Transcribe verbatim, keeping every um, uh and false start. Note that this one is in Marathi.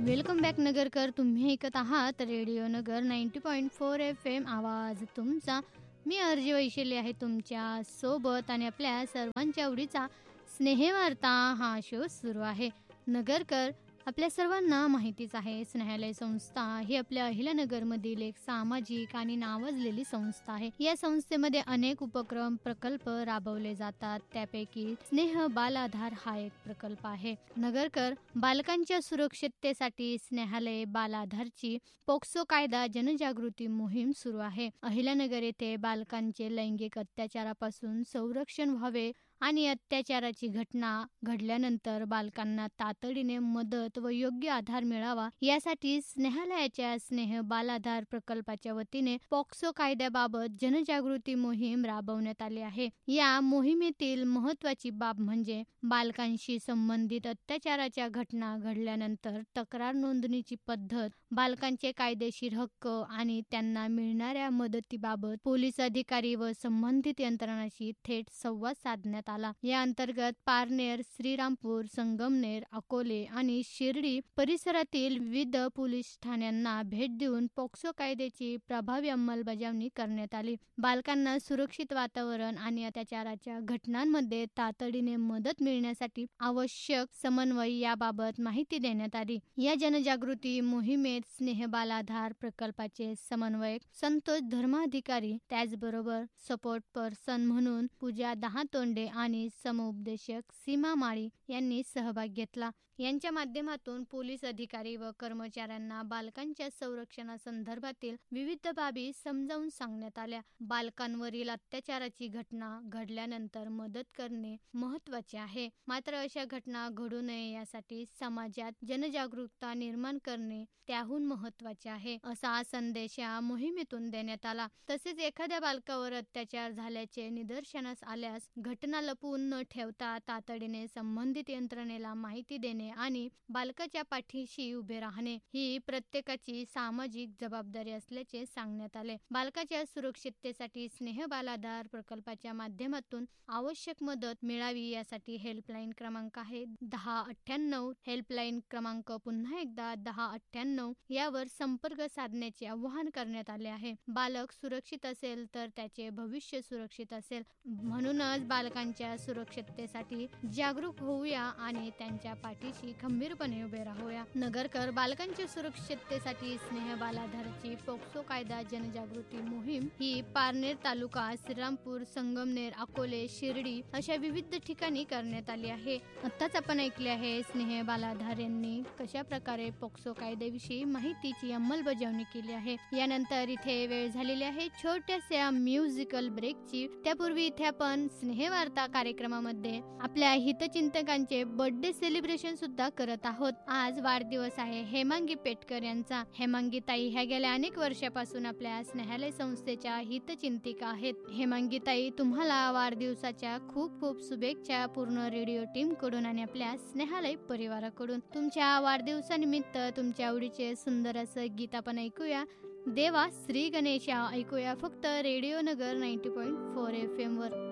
Welcome back Nagarkar. तुम्ही ऐकत आहात रेडिओ नगर ninety point four F M, आवाज तुमचा. मी अर्जी वैशिली आहे तुमच्या सोबत आणि आपल्या सर्वांच्या आवडीचा स्नेहवार्ता हा शो सुरू आहे. नगरकर, आपल्या सर्वांना माहितीच आहे, स्नेहालय संस्था ही आपल्या अहिल्यानगरमधील एक सामाजिक आणि नावाजलेली संस्था आहे. या संस्थेमध्ये अनेक उपक्रम प्रकल्प राबवले जातात. त्यापैकी स्नेह बाल आधार हा एक प्रकल्प आहे. नगरकर, बालकांच्या सुरक्षिततेसाठी स्नेहालय बाल आधारची पोक्सो कायदा जनजागृती मोहीम सुरू आहे. अहिल्यानगर येथे बालकांचे लैंगिक अत्याचारापासून संरक्षण व्हावे आणि अत्याचाराची घटना घडल्यानंतर बालकांना तातडीने मदत व योग्य आधार मिळावा यासाठी स्नेहालयाच्या स्नेह बाल आधार प्रकल्पाच्या वतीने पॉक्सो कायद्याबाबत जनजागृती मोहीम राबवण्यात आली आहे. या मोहिमेतील महत्त्वाची बाब म्हणजे बालकांशी संबंधित अत्याचाराच्या घटना घडल्यानंतर तक्रार नोंदणीची पद्धत, बालकांचे कायदेशीर हक्क आणि त्यांना मिळणाऱ्या मदतीबाबत पोलीस अधिकारी व संबंधित यंत्रणांशी थेट संवाद साधण्यात आला. या अंतर्गत पारनेर, श्रीरामपूर, संगमनेर, अकोले आणि शिर्डी परिसरातील विविध पोलीस ठाण्यांना भेट देऊन पॉक्सो कायद्याची प्रभावी अंमलबजावणी करण्यात आली. बालकांना सुरक्षित वातावरण आणि अत्याचाराच्या घटनांमध्ये तातडीने मदत मिळण्यासाठी आवश्यक समन्वय याबाबत माहिती देण्यात आली. या जनजागृती मोहिमेत स्नेह बाल आधार प्रकल्पाचे समन्वयक संतोष धर्माधिकारी, त्याचबरोबर सपोर्ट पर्सन म्हणून पूजा दहातोंडे आणि समुपदेशक सीमा माळी यांनी सहभाग घेतला. यांच्या माध्यमातून पोलीस अधिकारी व कर्मचाऱ्यांना बालकांच्या संरक्षणासंदर्भातील विविध बाबी समजावून सांगण्यात आल्या. बालकांवरील अत्याचाराची घटना घडल्यानंतर मदत करणे महत्त्वाचे आहे, मात्र अशा घटना घडू नये यासाठी समाजात जनजागरूकता निर्माण करणे त्याहून महत्त्वाचे आहे, असा संदेश या मोहिमेतून देण्यात आला. तसेच एखाद्या बालकावर अत्याचार झाल्याचे निदर्शनास आल्यास घटना लपवून न ठेवता तातडीने संबंधित यंत्रणेला माहिती देणे आणि बालकाच्या पाठीशी उभे राहणे ही प्रत्येकाची सामाजिक जबाबदारी असल्याचे सांगण्यात आले. बालकाच्या सुरक्षिततेसाठी स्नेह बाल आधार प्रकल्पाच्या माध्यमातून आवश्यक मदत मिळावी यासाठी हेल्पलाईन क्रमांक आहे दहा अठ्ठ्याण्णव. हेल्पलाईन क्रमांक पुन्हा एकदा दहा अठ्ठ्याण्णव यावर संपर्क साधण्याचे आवाहन करण्यात आले आहे. बालक सुरक्षित असेल तर त्याचे भविष्य सुरक्षित असेल, म्हणूनच बालकांच्या सुरक्षिततेसाठी जागरूक होऊया आणि त्यांच्या पाठीशी खंबीरपणे उभे राहूया. नगरकर, बालकांच्या सुरक्षिततेसाठी स्नेह बाल आधारची पोक्सो कायदा जनजागृती मोहीम ही पारनेर तालुका, श्रीरामपूर, संगमनेर, अकोले, शिर्डी अशा विविध ठिकाणी करण्यात आली आहे. आत्ताच आपण ऐकले आहे स्नेह बाल आधार यांनी कशा प्रकारे पोक्सो कायद्याविषयी माहितीची अंमलबजावणी केली आहे. यानंतर इथे वेळ झालेली आहे छोट्याशा म्युझिकल ब्रेकची. त्यापूर्वी इथे आपण स्नेहवार्ता कार्यक्रमामध्ये आपल्या हितचिंतकांचे बर्थडे सेलिब्रेशन सुद्धा करत आहोत. आज वाढदिवस आहे हेमांगी पेटकर यांचा. हेमांगी ताई ह्या गेल्या अनेक वर्षापासून आपल्या स्नेहालय संस्थेच्या हितचिंतिका आहेत. हेमांगी ताई, तुम्हाला वाढदिवसाच्या खूप खूप शुभेच्छा पूर्ण रेडिओ टीम कडून आणि आपल्या स्नेहालय परिवाराकडून. तुमच्या वाढदिवसानिमित्त तुमच्या आवडीचे सुंदर असं गीत आपण ऐकूया. देवा श्री गणेशा ऐकूया फक्त रेडिओ नगर ninety point four F M वर.